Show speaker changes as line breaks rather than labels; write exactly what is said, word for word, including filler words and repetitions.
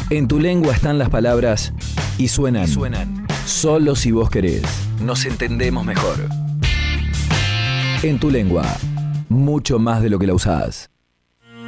En tu lengua están las palabras y suenan. Y suenan. Solo si vos querés. Nos entendemos mejor. En tu lengua. Mucho más de lo que la usás.